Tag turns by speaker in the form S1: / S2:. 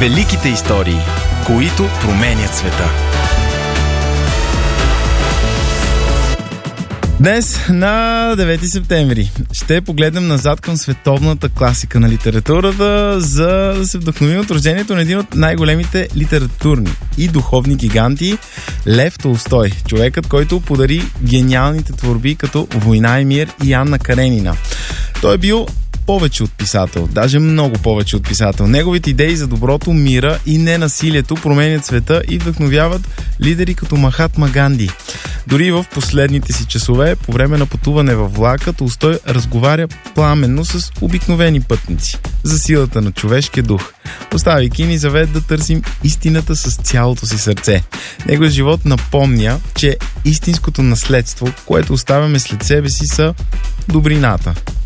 S1: Великите истории, които променят света.
S2: Днес, на 9 септември, ще погледнем назад към световната класика на литературата, за да се вдъхновим от рождението на един от най-големите литературни и духовни гиганти – Лев Толстой. Човекът, който подари гениалните творби като "Война и мир" и "Анна Каренина". Той е бил повече от писател, даже много повече от писател. Неговите идеи за доброто, мира и ненасилието променят света и вдъхновяват лидери като Махатма Ганди. Дори в последните си часове, по време на пътуване във влака, Толстой разговаря пламенно с обикновени пътници за силата на човешкия дух, оставяйки ни завет да търсим истината с цялото си сърце. Неговият живот напомня, че истинското наследство, което оставяме след себе си, са добрината,